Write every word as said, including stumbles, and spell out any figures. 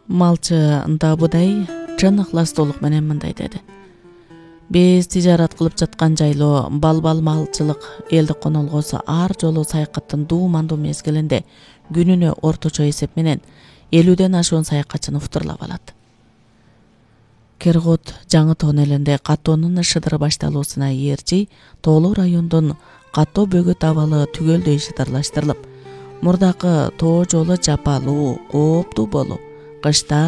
Малчы Дабудай чын ыхластуулук менен мындай деди. Биз тижарат кылып жаткан жайлоо балбал малчылык элди конолгосу ар жолу саякаттын дуумандуу мезгилинде күнүнө орточо эсеп менен элүүдөн ашуун саякатчыны уктурлап алат. Кергот жаңы тоон элинде каттоонун шыдыры башталуусуна ээрчи тоолуу райондун каттоо бөгөт абалы түгөлдөй шыдырлаштырылып, мурдакы тоо жолу жапалуу, кооптуу болуп, кышта